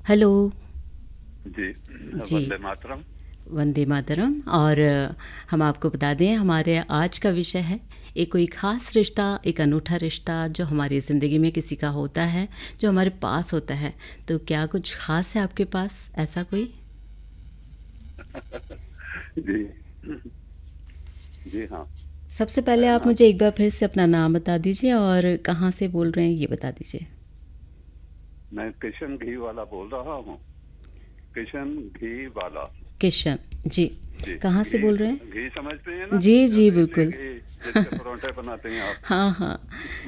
Hello. जी। जी। वंदे मातरम। वंदे मातरम। और हम आपको बता दें हमारे आज का विषय है एक कोई ख़ास रिश्ता, एक अनूठा रिश्ता जो हमारी ज़िंदगी में किसी का होता है, जो हमारे पास होता है। तो क्या कुछ ख़ास है आपके पास ऐसा कोई? जी। जी हाँ। सबसे पहले है आप ना। मुझे एक बार फिर से अपना नाम बता दीजिए और कहाँ से बोल रहे हैं ये बता दीजिए। मैं किशन घी वाला बोल रहा हूँ। किशन घी वाला। किशन जी। जी। कहाँ से घी। बोल रहे हैं? घी समझते हैं ना, जी जो जी देसी बिल्कुल। घी जिससे परोंठे बनाते हैं आप। हाँ हाँ।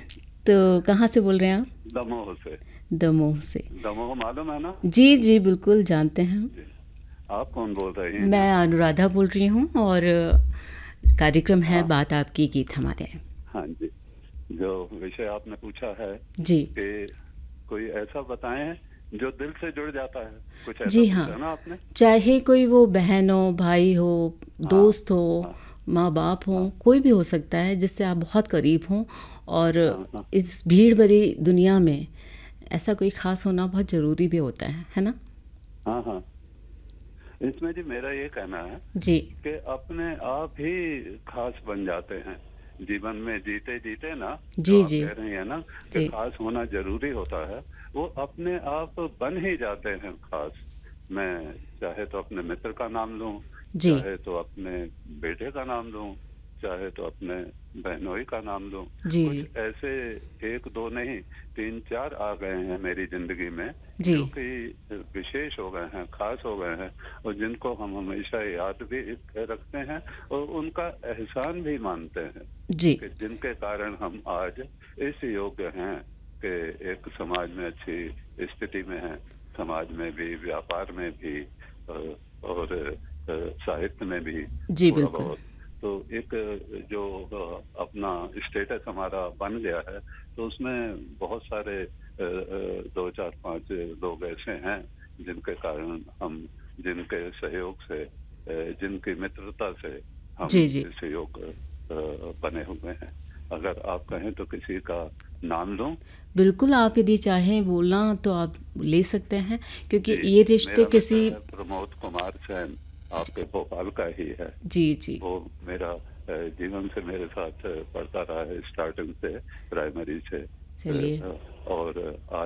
तो कहाँ से बोल रहे हैं आप? दमोह से। दमोह से। दमोह मालूम है ना। जी जी बिल्कुल जानते हैं हम। जी। आप कौन बोल रहे हैं? मैं अनुराधा बोल रही हूँ और कार्यक्रम है हाँ। बात आपकी गीत हमारे। हाँ जी। जो विषय आपने पूछा है जी। कि कोई ऐसा बताएं जो दिल से जुड़ जाता है, कुछ ऐसा जी हाँ। पूछा ना आपने। चाहे कोई वो बहन हो, भाई हो, हाँ। दोस्त हो, हाँ। माँ बाप हो, हाँ। कोई भी हो सकता है जिससे आप बहुत करीब हों। और हाँ। हाँ। इस भीड़ भरी दुनिया में ऐसा कोई ख़ास होना बहुत ज़रूरी भी होता है ना? हाँ। हाँ। इसमें जी मेरा ये कहना है जी। कि अपने आप ही खास बन जाते हैं जीवन में जीते जीते ना। जो जी आप जी। कह रही हैं ना कि जी। खास होना जरूरी होता है, वो अपने आप बन ही जाते हैं खास। मैं चाहे तो अपने मित्र का नाम लूं, जी। चाहे तो अपने बेटे का नाम लूं, चाहे तो अपने बहनोई का नाम लूं। जी। कुछ जी। ऐसे एक दो नहीं, तीन चार आ गए हैं मेरी जिंदगी में जी। जो कि विशेष हो गए हैं, खास हो गए हैं, और जिनको हम हमेशा याद भी रखते हैं और उनका एहसान भी मानते हैं जी। कि जिनके कारण हम आज इस योग्य हैं कि एक समाज में अच्छी स्थिति में हैं, समाज में भी, व्यापार में भी, और साहित्य में भी जी थोड़ा बिल्कुल। बहुत। तो एक जो अपना स्टेटस हमारा बन गया है, तो उसमें बहुत सारे दो चार पांच लोग ऐसे हैं जिनके कारण हम, जिनके सहयोग से, जिनकी मित्रता से हम जी। जी इस योग बने हुए हैं। अगर आप कहें तो किसी का नाम लूं। बिल्कुल, आप यदि चाहें बोलना तो आप ले सकते हैं क्योंकि जी। ये रिश्ते मेरा मित्र किसी। है प्रमोद कुमार सेन, आपके भोपाल का ही है। जी जी। वो मेरा जीवन से मेरे साथ पढ़ता रहा है, स्टार्टिंग से, प्राइमरी से। चलिए। और आज